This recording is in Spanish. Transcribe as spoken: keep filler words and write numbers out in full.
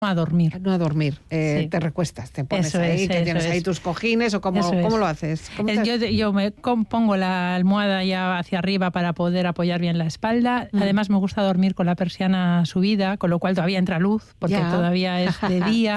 a dormir. No a dormir, eh, Sí. te recuestas, te pones Eso ahí, es, que eso tienes ahí es. tus cojines, o cómo, Eso es. ¿cómo lo haces? ¿Cómo Eh, te- Yo, yo me com- pongo la almohada ya hacia arriba para poder apoyar bien la espalda. Mm. Además me gusta dormir con la persiana subida, con lo cual todavía entra luz, porque Ya. todavía es de día.